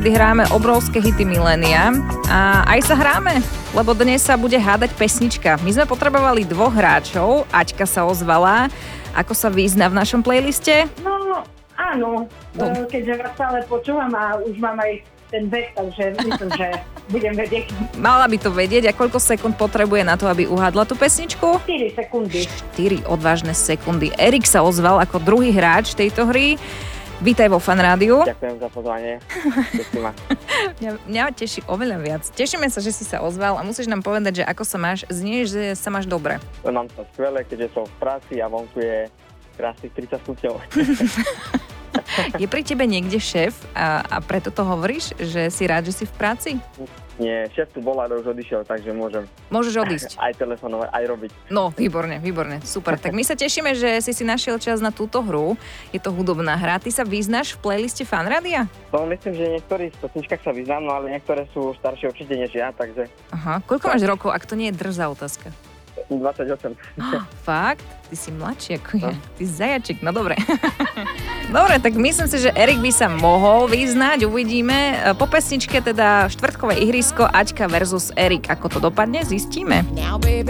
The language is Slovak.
Hráme obrovské hity milénia a aj sa hráme, lebo dnes sa bude hádať pesnička. My sme potrebovali 2 hráčov, Aťka sa ozvala. Ako sa vyzná v našom playliste? No, áno, keďže vás stále počúvam a už mám aj ten vek, takže myslím, že budem vedieť. Mala by to vedieť, a koľko sekúnd potrebuje na to, aby uhádla tú pesničku? 4 sekundy. 4 odvážne sekundy. Erik sa ozval ako druhý hráč tejto hry. Vítaj vo Fan Rádiu. Ďakujem za pozvanie. Mňa teší oveľa viac. Tešíme sa, že si sa ozval a musíš nám povedať, že ako sa máš. Znieš, že sa máš dobre. Mám sa skvelé, keďže som v práci a vonku je krásnych 30 stupňov. Je pri tebe niekde šéf a preto to hovoríš, že si rád, že si v práci? Nie, šéf tu bol, ale už odišiel, takže môžem. Môžeš odísť. Aj telefonovať, aj robiť. No, výborne, super. Tak my sa tešíme, že si našiel čas na túto hru. Je to hudobná hra. Ty sa vyznáš v playliste Fan Rádia? No, myslím, že niektorí v pesničkách sa vyznám, no ale niektoré sú staršie určite než ja, takže... Aha, koľko máš rokov, ak to nie je drzá otázka? 28. Fakt? Ty si mladší ako ja. Ty zajačik, no dobre. Dobre, tak myslím si, že Erik by sa mohol vyznať, uvidíme. Po pesničke teda štvrtkové ihrisko Aťka versus Erik. Ako to dopadne, zistíme. Now, baby.